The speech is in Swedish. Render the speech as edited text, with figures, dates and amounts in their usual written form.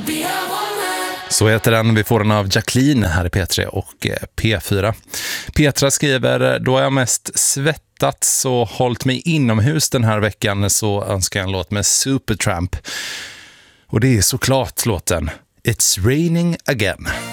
Så heter den. Vi får den av Jacqueline här i P3 och P4. Petra skriver: då har jag mest svettats och hållit mig inomhus den här veckan, så önskar jag en låt med Supertramp. Och det är såklart låten It's Raining Again.